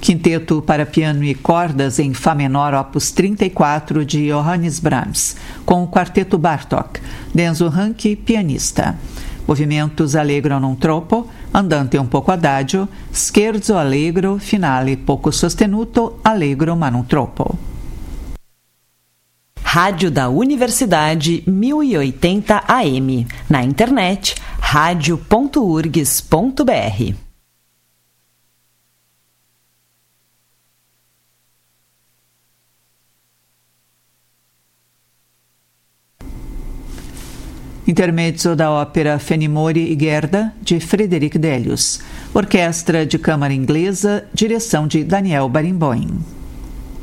Quinteto para piano e cordas em Fá menor, opus 34, de Johannes Brahms, com o quarteto Bartók, Denzo Ranke, pianista. Movimentos allegro non troppo, andante un poco adagio, scherzo allegro, finale poco sostenuto, allegro ma non troppo. Rádio da Universidade 1080 AM. Na internet, radio.urgs.br. Intermezzo da ópera Fenimore e Gerda, de Frederic Delius. Orquestra de Câmara Inglesa, direção de Daniel Barenboim.